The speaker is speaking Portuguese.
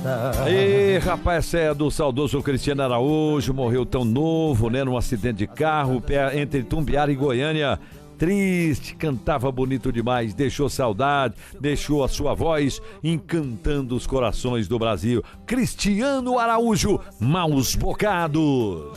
estrada. Ei, rapaz, essa é do saudoso Cristiano Araújo, morreu tão novo, né, num acidente de carro entre Tumbiara e Goiânia. Triste, cantava bonito demais, deixou saudade, deixou a sua voz encantando os corações do Brasil. Cristiano Araújo, Maus Bocados.